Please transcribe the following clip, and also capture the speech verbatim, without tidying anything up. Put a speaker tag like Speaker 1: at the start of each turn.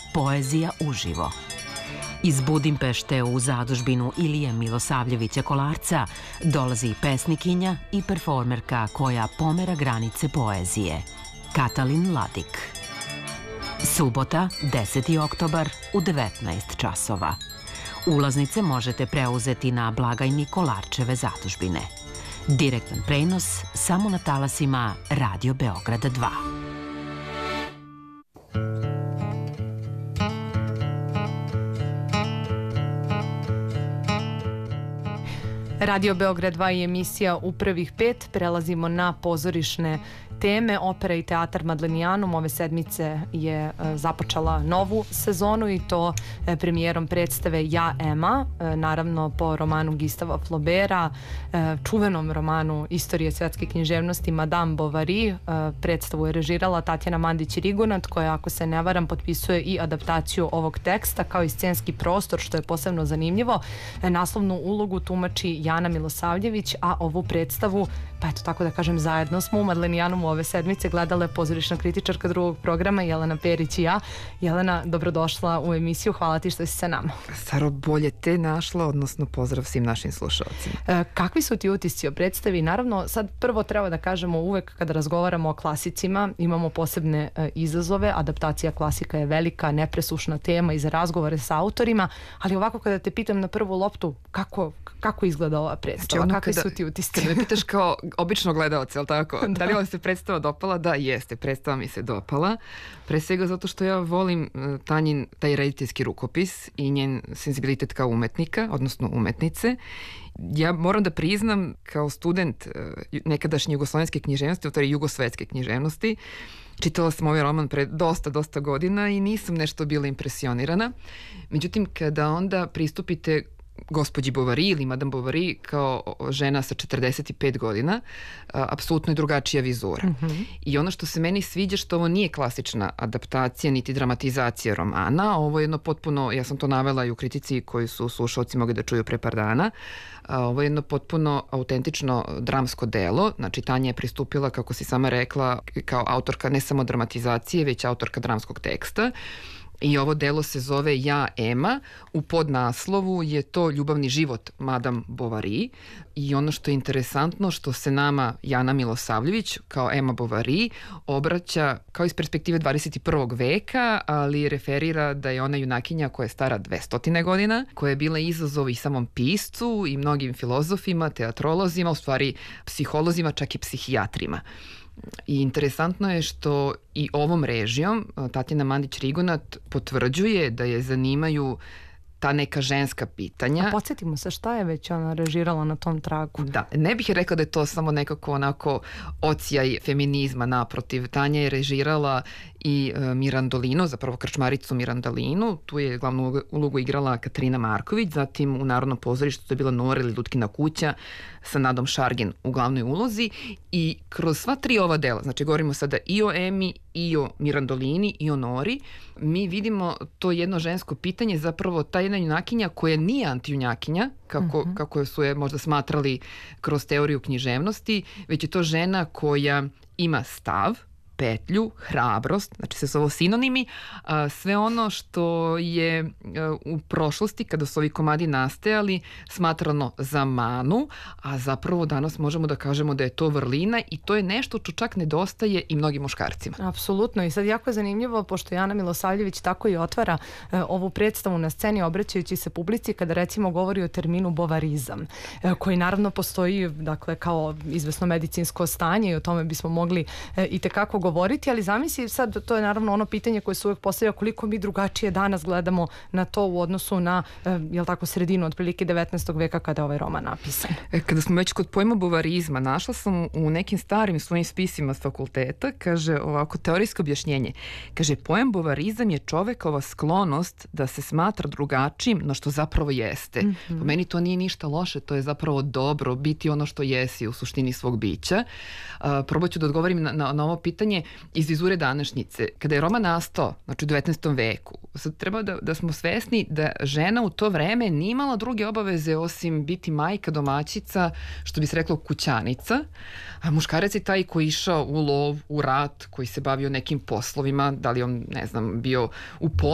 Speaker 1: Poezija uživo. Iz Budimpešte u zadužbinu Ilije Milosavljevića Kolarca dolazi pesnikinja i performerka koja pomera granice poezije, Katalin Ladik. Subota, deseti oktobar u devetnaest časova. Ulaznice možete preuzeti na blagajni Kolarčeve zadužbine. Direktan prenos samo na talasima Radio Beograda dva.
Speaker 2: Radio Beograd dva i emisija U prvih pet. Prelazimo na pozorišne teme. Opera i teatar Madlenijanum ove sedmice je e, započela novu sezonu i to e, premijerom predstave Ja, Ema, e, naravno po romanu Gustava Flaubera, e, čuvenom romanu istorije svetske književnosti Madame Bovary. E, predstavu je režirala Tatjana Mandić-Rigonat, koja, ako se ne varam, potpisuje i adaptaciju ovog teksta kao i scenski prostor, što je posebno zanimljivo. E, naslovnu ulogu tumači Jana Milosavljević, a ovu predstavu, pa eto tako da kažem, zajedno smo u Madlenijanumu ove sedmice gledala pozorišna kritičarka drugog programa Jelena Perić i ja. Jelena, dobrodošla u emisiju, hvala ti što si sa nama.
Speaker 3: Saro, bolje te našla, odnosno pozdrav svim našim slušalcima.
Speaker 2: E, kakvi su ti utisci o predstavi? Naravno, sad prvo treba da kažemo, uvek kada razgovaramo o klasicima imamo posebne e, izazove. Adaptacija klasika je velika, nepresušna tema i za razgovore sa autorima, ali ovako kada te pitam na prvu loptu, kako, kako izgleda ova predstava? Znači, kakvi kada, su ti utisci?
Speaker 3: Kada me pitaš kao obično gledalac, jel tako? Da. Da li vam se predstava dopala? Da, jeste, predstava mi se dopala. Pre svega zato što ja volim Tanjin taj rediteljski rukopis i njen senzibilitet kao umetnika, odnosno umetnice. Ja moram da priznam, kao student nekadašnje jugoslovenske književnosti, u stvari jugosvetske književnosti, čitala sam ovaj roman pre dosta, dosta godina i nisam nešto bila impresionirana. Međutim, kada onda pristupite gospođi Bovary ili Madame Bovary kao žena sa četrdeset pet godina, apsolutno je drugačija vizura. Mm-hmm. I ono što se meni sviđa što ovo nije klasična adaptacija niti dramatizacija romana, ovo je jedno potpuno, ja sam to navela i u kritici koju su slušalci mogli da čuju pre par dana, ovo je jedno potpuno autentično dramsko delo. Znači, Tanja je pristupila, kako si sama rekla, kao autorka ne samo dramatizacije, već autorka dramskog teksta. I ovo delo se zove Ja, Ema. U podnaslovu je to ljubavni život Madame Bovary. I ono što je interesantno, što se nama Jana Milosavljević kao Ema Bovary obraća kao iz perspektive dvadeset prvog veka, ali referira da je ona junakinja koja je stara dvesta godina, koja je bila izazov i samom piscu i mnogim filozofima, teatrolozima, u stvari psiholozima, čak i psihijatrima. I interesantno je što i ovom režijom Tatjana Mandić-Rigonat potvrđuje da je zanimaju ta neka ženska pitanja.
Speaker 2: A podsjetimo se šta je već ona režirala na tom tragu.
Speaker 3: Da, ne bih rekla da je to samo nekako onako ocijaj feminizma, naprotiv. Tanja je režirala i uh, Mirandolinu, zapravo krčmaricu Mirandolinu, tu je glavnu ulogu igrala Katarina Marković, zatim u Narodnom pozorištu to je bila Nora ili Lutkina kuća sa Nadom Šargin u glavnoj ulozi i kroz sva tri ova dela, znači govorimo sada i o Emi, i o Mirandolini, i o Nori, mi vidimo to jedno žensko pitanje, zapravo ta jedna junakinja koja nije antijunjakinja, kako, uh-huh. kako su je možda smatrali kroz teoriju književnosti, već je to žena koja ima stav, petlju, hrabrost, znači sve su ovo sinonimi, a, sve ono što je a, u prošlosti, kada su ovi komadi nastajali, smatrano za manu, a zapravo danas možemo da kažemo da je to vrlina i to je nešto što čak nedostaje i mnogim muškarcima.
Speaker 2: Apsolutno, i sad jako je zanimljivo, pošto Jana Milosavljević tako i otvara e, ovu predstavu na sceni, obraćajući se publici kada recimo govori o terminu bovarizam, e, koji naravno postoji, dakle, kao izvesno medicinsko stanje i o tome bismo mogli e, i tekako govoriti govoriti, ali zamisli sad, to je naravno ono pitanje koje se uvek postavlja, koliko mi drugačije danas gledamo na to u odnosu na, jel tako, sredinu otprilike devetnaestog veka kada je ovaj roman napisan.
Speaker 3: E, kada smo već kod pojma bovarizma, našla sam u nekim starim svojim spisima s fakulteta, kaže ovako teorijsko objašnjenje, kaže pojam bovarizam je čovekova sklonost da se smatra drugačijim no što zapravo jeste. Mm-hmm. Po meni to nije ništa loše, to je zapravo dobro, biti ono što jesi u suštini svog bića. Uh, probat ću da odgovorim na, na, na ovo pitanje iz vizure današnjice. Kada je roman nastao, znači u devetnaestom veku, sad treba da, da smo svesni da žena u to vreme nije imala druge obaveze osim biti majka, domaćica, što bi se reklo kućanica, a muškarac je taj koji išao u lov, u rat, koji se bavio nekim poslovima, da li on, ne znam, bio u